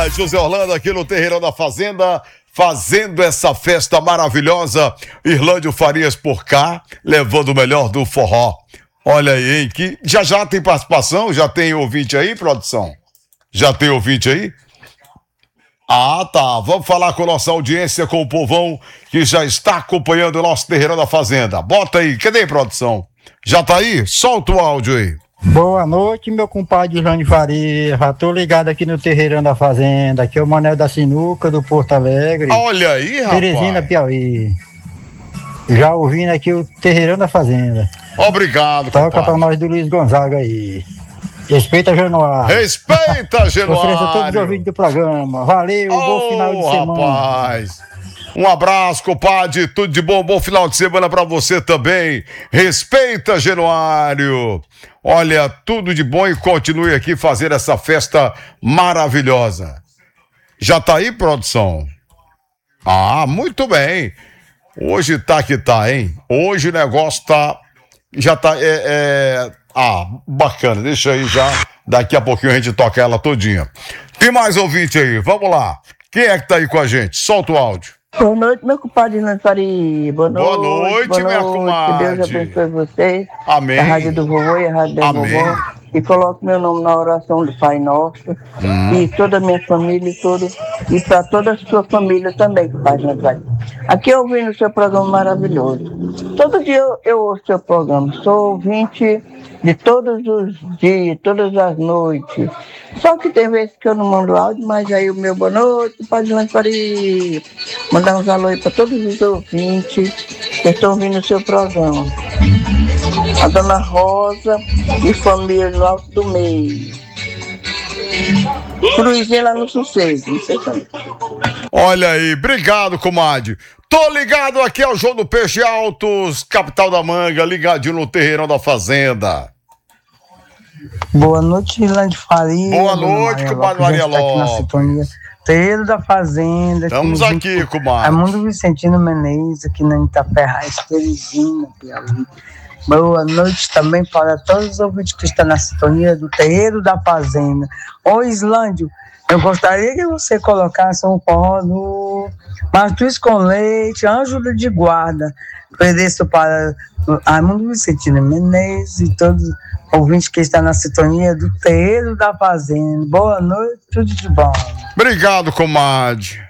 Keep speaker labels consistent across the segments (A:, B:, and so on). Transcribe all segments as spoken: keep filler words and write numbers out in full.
A: rapaz, José Orlando aqui no Terreirão da Fazenda, fazendo essa festa maravilhosa. Irlândio Farias por cá, levando o melhor do forró. Olha aí, hein? Que já já tem participação? Já tem ouvinte aí, produção? Já tem ouvinte aí? Ah, tá. Vamos falar com a nossa audiência, com o povão que já está acompanhando o nosso Terreirão da Fazenda. Bota aí. Cadê, produção? Já tá aí? Solta o áudio aí.
B: Boa noite, meu compadre Irlândio Faria. Já tô ligado aqui no Terreirão da Fazenda. Aqui é o Manel da Sinuca, do Porto Alegre.
A: Olha aí, rapaz.
B: Teresina, Piauí. Já ouvindo aqui o Terreirão da Fazenda.
A: Obrigado,
B: Toca
A: compadre.
B: pra nós do Luiz Gonzaga aí. Respeita, Januário.
A: Respeita, Januário.
B: Ofereça todos os ouvintes do programa. Valeu,
A: oh,
B: bom final de semana.
A: Rapaz. Um abraço, compadre. Tudo de bom. Bom final de semana pra você também. Respeita, Januário. Olha, tudo de bom e continue aqui fazendo essa festa maravilhosa. Já tá aí, produção? Ah, muito bem. Hoje tá que tá, hein? Hoje o negócio tá... Já tá... É, é... Ah, bacana. Deixa aí já. Daqui a pouquinho a gente toca ela todinha. Tem mais ouvinte aí? Vamos lá. Quem é que tá aí com a gente? Solta o áudio.
C: Boa noite, meu compadre Lançari. Boa noite.
A: Boa noite,
C: boa
A: minha
C: noite.
A: comadre.
C: Que Deus abençoe vocês.
A: Amém.
C: A rádio do vovô e a rádio da
A: Amém.
C: vovó. E coloque meu nome na oração do Pai Nosso. Hum. E toda a minha família e todo, e para toda a sua família também, compadre Lançari. Aqui eu ouvindo o seu programa maravilhoso. Todo dia eu, eu ouço o seu programa. Sou ouvinte de todos os dias, todas as noites. Só que tem vezes que eu não mando áudio, mas aí o meu boa noite, Padre Lançari. Mandar uns alô aí para todos os ouvintes que estão ouvindo o seu programa. A Dona Rosa e família no Alto do Meio. Cruzinha lá no Sossego, não sei também.
A: Olha aí, obrigado, comadre. Tô ligado aqui ao João do Peixe Altos, capital da Manga, ligadinho no Terreirão da Fazenda.
D: Boa noite, Irlândio Faria.
A: Boa noite, comadre Maria Lopes.
D: Terreiro da Fazenda.
A: Estamos aqui, comadre.
D: Raimundo Vicentino Menezes, aqui na Itaperrais, Teresina, Piauí. Boa noite também para todos os ouvintes que estão na sintonia do Terreiro da Fazenda. Ô, Islândio, eu gostaria que você colocasse um forró do Matheus com Leite, Anjo de Guarda. Ofereço para Raimundo Vicentino Menezes e todos os ouvintes que estão na sintonia do Terreiro da Fazenda. Boa noite, tudo de bom.
A: Obrigado, comadre.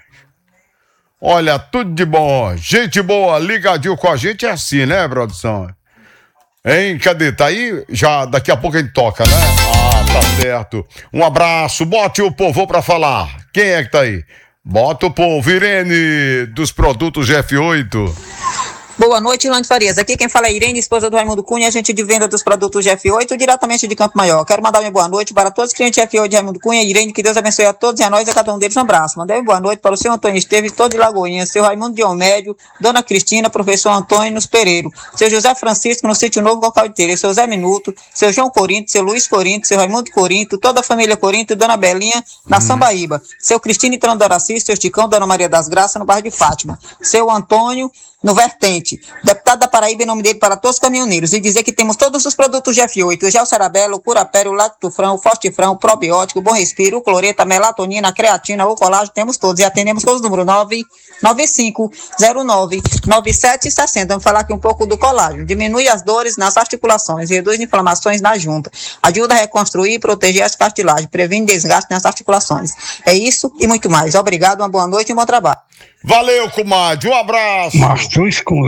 A: Olha, tudo de bom. Gente boa, ligadinho com a gente é assim, né, produção? Hein, cadê? Tá aí? Já daqui a pouco a gente toca, né? Ah, tá certo. Um abraço, bote o povo pra falar. Quem é que tá aí? Bota o povo, Irene, dos produtos G F oito.
E: Boa noite, Irlândio Farias. Aqui quem fala é Irene, esposa do Raimundo Cunha, agente de venda dos produtos G F oito, diretamente de Campo Maior. Quero mandar uma boa noite para todos os clientes G F oito de Raimundo Cunha. Irene, que Deus abençoe a todos e a nós e a cada um deles. Um abraço. Mandei uma boa noite para o seu Antônio Esteves, todo de Lagoinha, seu Raimundo Diomédio, Dona Cristina, professor Antônio nos Pereiro, seu José Francisco no Sítio Novo, Vocal de Teira, seu Zé Minuto, seu João Corinto, seu Luiz Corinto, seu Raimundo Corinto, toda a família Corinto e Dona Belinha na hum. Sambaíba, seu Cristine Trandoraci, seu Chicão, Dona Maria das Graças no bairro de Fátima, seu Antônio no Vertente, deputado da Paraíba, em nome dele para todos os caminhoneiros, e dizer que temos todos os produtos G F oito, o gel Sarabelo, o Curapério, o Lactofrão, o Fortifrão, o Probiótico, o Bom Respiro, o Cloreta, a Melatonina, a Creatina, o Colágeno, temos todos, e atendemos todos os números nove nove cinco zero nove nove sete seis zero. Vamos falar aqui um pouco do colágeno, diminui as dores nas articulações, reduz inflamações na junta, ajuda a reconstruir e proteger as cartilagens, previne desgaste nas articulações. É isso e muito mais. Obrigado, uma boa noite e um bom trabalho.
A: Valeu, comadre, um abraço.
F: Mastruz com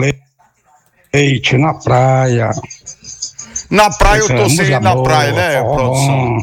F: leite na praia.
A: Na praia eu tô sem ir na praia, né, produção?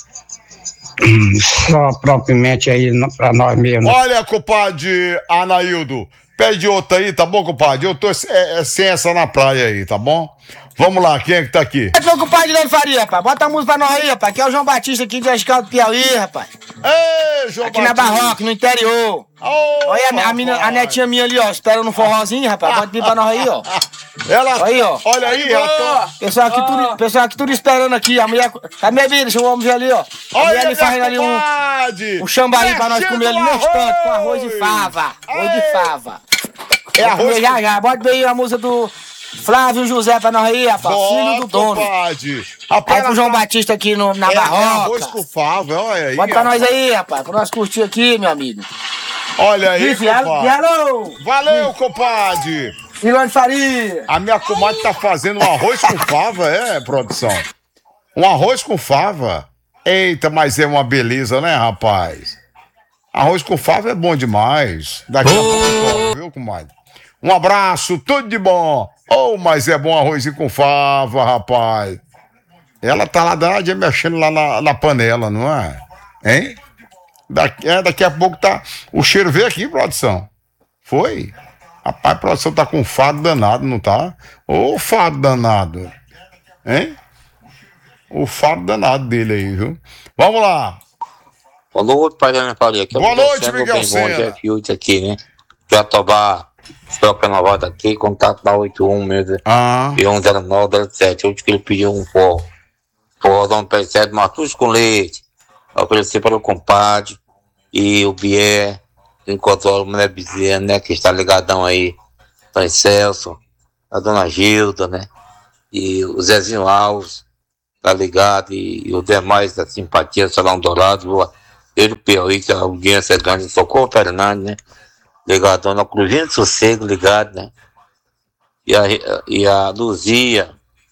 F: Só propriamente aí pra nós mesmos.
A: Olha, compadre Anaildo, pede outra aí, tá bom, compadre? Eu tô é, é, sem essa na praia aí, tá bom? Vamos lá, quem é que tá aqui?
G: É meu compadre Irlândio Faria, rapaz. Bota a música pra nós aí, rapaz. Aqui é o João Batista aqui de Escala do Piauí, rapaz.
A: Ei, João
G: aqui
A: Batista.
G: na Barroca, no interior.
A: Oh,
G: olha a, a, mina, a netinha minha ali, ó, esperando um forrozinho, rapaz. Bota pra nós aí, ó.
A: Ela,
G: aí, ó.
A: Olha aí, rapaz.
G: Pessoal aqui, tudo, pessoal aqui tudo esperando aqui. A mulher. A minha vida, deixa o homem ver ali, ó. A
A: olha
G: mulher ali fazendo ali um, um chambari pra nós comer ali no instante, com arroz de fava. Arroz de fava.
A: É arroz.
G: Já, já. Bota bem a música do. Flávio José pra nós aí, rapaz.
A: Bota,
G: Filho do dono.
A: compadre.
G: Aí pro João Batista aqui no, na
A: é,
G: Barroca.
A: É arroz com fava, olha aí.
G: Bota pra nós aí, rapaz, pra nós curtir aqui, meu amigo.
A: Olha aí,
G: Isso, compadre.
A: Valeu, compadre.
G: Ilone Faria.
A: A minha comadre tá fazendo um arroz com fava, é, produção? Um arroz com fava? Eita, mas é uma beleza, né, rapaz? Arroz com fava é bom demais. Daqui a pouco eu toco, viu, comadre? Um abraço, tudo de bom. Oh, mas é bom arrozinho com fava, rapaz. Ela tá lá danadinha mexendo lá na, na panela, não é? Hein? Daqui, é, daqui a pouco tá... O cheiro veio aqui, produção. Foi? Rapaz, a produção tá com um fado danado, não tá? Ô, fado danado. Hein? O fado danado dele aí, viu? Vamos lá.
H: Boa noite, pai da minha Faria. Aqui é
A: Boa
H: Miguel
A: noite,
H: Sena,
A: Miguel
H: bem bom,
A: Sena.
H: F oito aqui, né? Jatobá, troca novada aqui, contato da oito um mesmo.
A: Ah.
H: E um zero nove zero sete. Hoje que ele pediu um forró. Forrozão pé sete, matus com leite. Oferecer para o compadre e o Bier. Encontrou a mulher Bezerra, né? Que está ligadão aí. Pai Celso, a dona Gilda, né? E o Zezinho Alves, tá ligado? E, e os demais da simpatia, Salão Dourado, viu? Ele, o Piauí, que a audiência é grande, Socorro Fernandes, né? Ligadão na Cruzinha de Sossego, ligado, né? E a, e a Luzia.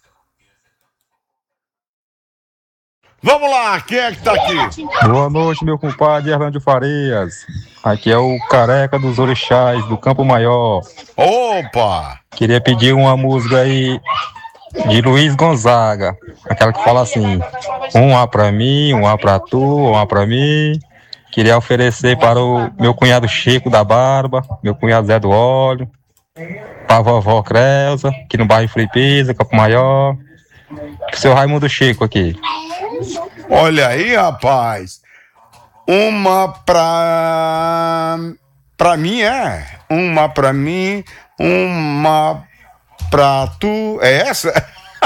A: Vamos lá, quem é que tá aqui?
I: Boa noite, meu compadre Erlândio Farias. Aqui é o Careca dos Orixás, do Campo Maior.
A: Opa!
I: Queria pedir uma música aí de Luiz Gonzaga. Aquela que fala assim: uma pra mim, uma pra tu, uma pra mim. Queria oferecer para o meu cunhado Chico da Barba, meu cunhado Zé do Óleo, para a vovó Creuza, aqui no bairro Fripisa, Campo Maior. Pro seu Raimundo Chico aqui.
A: Olha aí, rapaz. Uma pra... Pra mim, é? Uma pra mim, uma pra tu. É essa?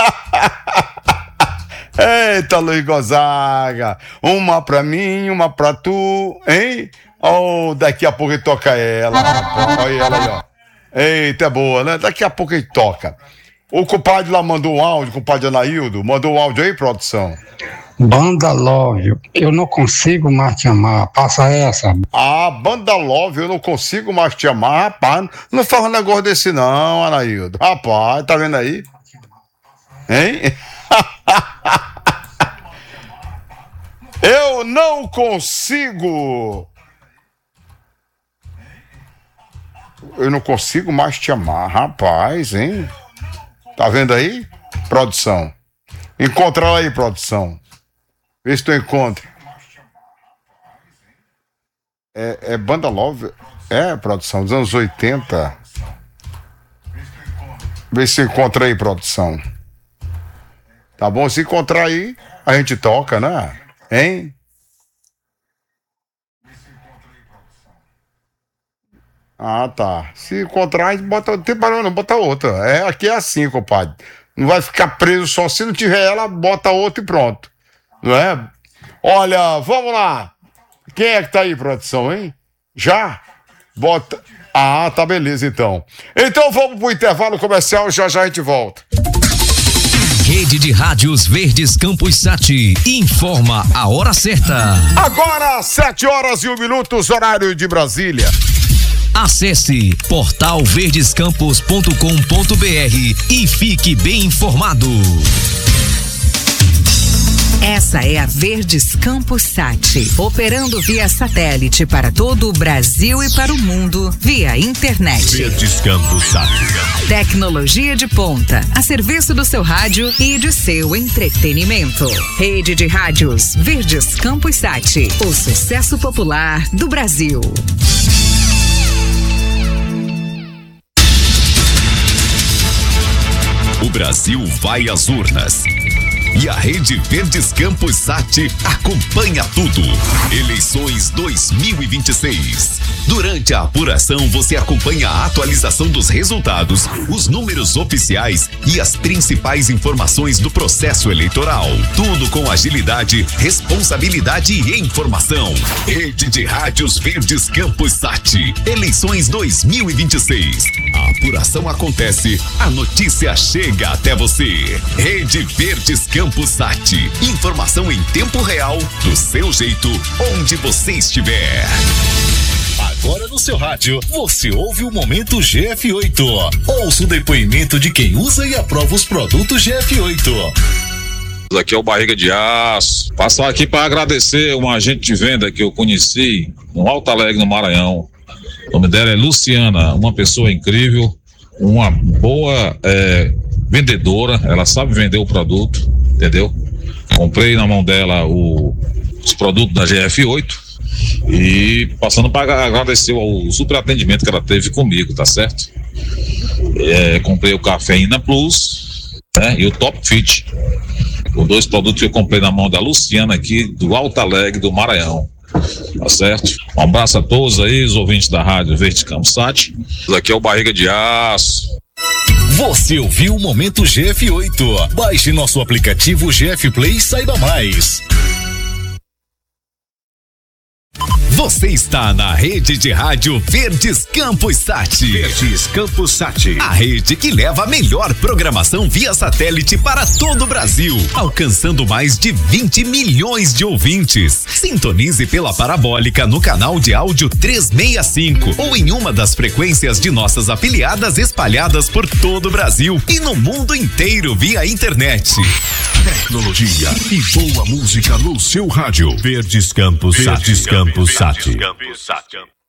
A: Eita, Luiz Gonzaga. Uma pra mim, uma pra tu, hein? Oh, daqui a pouco ele toca ela, rapaz. Olha ela aí, ó. Eita, é boa, né? Daqui a pouco ele toca. O compadre lá mandou um áudio, o compadre Anaildo. Mandou um áudio aí, produção?
F: Banda Love, eu não consigo mais te amar. Passa essa.
A: Ah, Banda Love, eu não consigo mais te amar. Rapaz, não faz um negócio desse não, Anaildo. Rapaz, tá vendo aí? Hein? Eu não consigo. Eu não consigo mais te amar, rapaz, hein? Tá vendo aí? Produção. Encontra ela aí, produção. Vê se tu encontra. É, é Banda Love. É, produção, dos anos oitenta. Vê se encontra aí, produção. Tá bom? Se encontrar aí, a gente toca, né? Hein? Ah, tá. Se encontrar, a gente bota. Não tem problema, não, bota outra. É, aqui é assim, compadre. Não vai ficar preso só. Se não tiver ela, bota outra e pronto. Não é? Olha, vamos lá. Quem é que tá aí, produção, hein? Já? Bota. Ah, tá beleza, então. Então vamos pro intervalo comercial, já já a gente volta.
J: Rede de Rádios Verdes Campos Sati informa a hora certa.
A: Agora, sete horas e um minuto, horário de Brasília.
J: Acesse portal verdescampos ponto com ponto br e fique bem informado.
K: Essa é a Verdes Campos Sati, operando via satélite para todo o Brasil e para o mundo via internet.
J: Verdes Campos Sati.
K: Tecnologia de ponta, a serviço do seu rádio e de seu entretenimento. Rede de Rádios Verdes Campos Sati, o sucesso popular do Brasil.
J: O Brasil vai às urnas.
L: E a Rede Verdes Campos Sat acompanha tudo. Eleições dois mil e vinte e seis. Durante a apuração, você acompanha a atualização dos resultados, os números oficiais e as principais informações do processo eleitoral. Tudo com agilidade, responsabilidade e informação. Rede de Rádios Verdes Campos Sat. Eleições dois mil e vinte e seis. A apuração acontece, a notícia chega até você. Rede Verdes Campos Sat. Informação em tempo real, do seu jeito, onde você estiver.
M: Agora no seu rádio, você ouve o Momento G F oito. Ouça o depoimento de quem usa e aprova os produtos G F oito.
N: Aqui é o Barriga de Aço. Passar aqui para agradecer uma agente de venda que eu conheci no Alto Alegre, no Maranhão. O nome dela é Luciana, uma pessoa incrível, uma boa é, vendedora, ela sabe vender o produto, entendeu? Comprei na mão dela o, os produtos da G F oito. E passando para agradecer o super atendimento que ela teve comigo, tá certo? É, comprei o Cafeína Plus, né, e o Top Fit. Os dois produtos que eu comprei na mão da Luciana aqui, do Alto Alegre, do Maranhão. Tá certo? Um abraço a todos aí, os ouvintes da Rádio Verdes Campos Sat. Aqui é o Barriga de Aço.
M: Você ouviu o Momento G F oito. Baixe nosso aplicativo G F Play e saiba mais.
L: Você está na Rede de Rádio Verdes Campos Sat.
J: Verdes Campos Sat.
L: A rede que leva a melhor programação via satélite para todo o Brasil, alcançando mais de vinte milhões de ouvintes. Sintonize pela parabólica no canal de áudio trezentos e sessenta e cinco ou em uma das frequências de nossas afiliadas espalhadas por todo o Brasil e no mundo inteiro via internet.
J: Tecnologia e boa música no seu rádio. Verdes Campos Sat. Verdes Campos Sat.